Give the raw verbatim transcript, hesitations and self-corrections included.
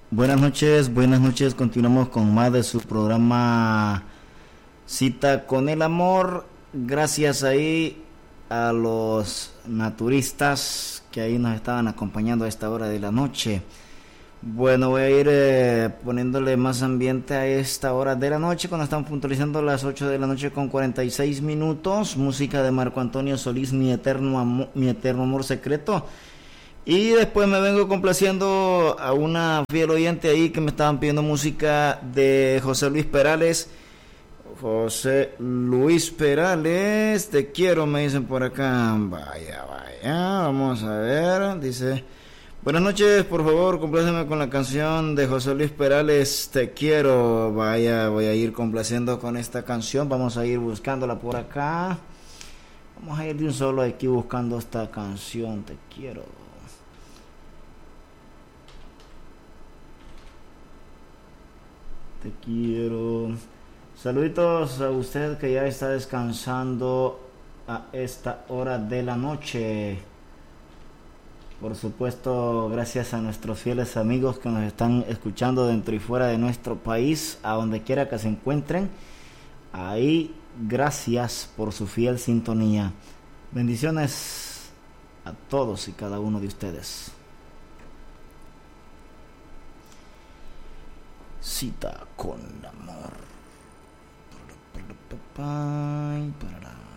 Buenas noches, buenas noches. Continuamos con más de su programa Cita con el Amor. Gracias ahí a los naturistas que ahí nos estaban acompañando a esta hora de la noche. Bueno, voy a ir eh, poniéndole más ambiente a esta hora de la noche cuando están puntualizando las ocho de la noche con cuarenta y seis minutos. Música de Marco Antonio Solís, Mi Eterno Amor, Mi Eterno Amor Secreto. Y después me vengo complaciendo a una fiel oyente ahí que me estaban pidiendo música de José Luis Perales. José Luis Perales, te quiero, me dicen por acá. Vaya, vaya, vamos a ver. Dice, buenas noches, por favor, compláceme con la canción de José Luis Perales, Te quiero. Vaya, voy a ir complaciendo con esta canción. Vamos a ir buscándola por acá. Vamos a ir de un solo aquí buscando esta canción, Te quiero. Te quiero. Saluditos a usted que ya está descansando a esta hora de la noche. Por supuesto, gracias a nuestros fieles amigos que nos están escuchando dentro y fuera de nuestro país, a donde quiera que se encuentren. Ahí, gracias por su fiel sintonía. Bendiciones a todos y cada uno de ustedes. Cita con amor. Para, para, para, para, para.